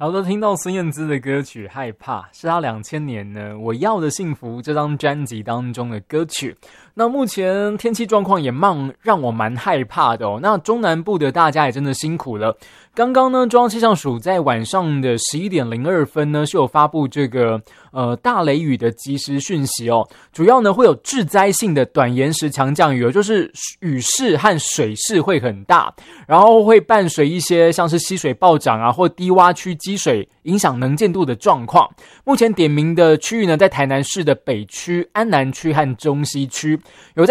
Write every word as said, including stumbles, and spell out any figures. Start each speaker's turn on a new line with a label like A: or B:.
A: 好的，听到孙燕姿的歌曲《害怕》，是她两千年呢《我要的幸福》这张专辑当中的歌曲。那目前天气状况也蛮让我蛮害怕的哦。那中南部的大家也真的辛苦了。刚刚呢，中央气象署在晚上的十一点零二分呢，是有发布这个呃大雷雨的即时讯息哦。主要呢会有致灾性的短延时强降雨哦，就是雨势和水势会很大，然后会伴随一些像是溪水暴涨啊，或低洼区积水影响能见度的状况。目前点名的区域呢，在台南市的北区、安南区和中西区。有在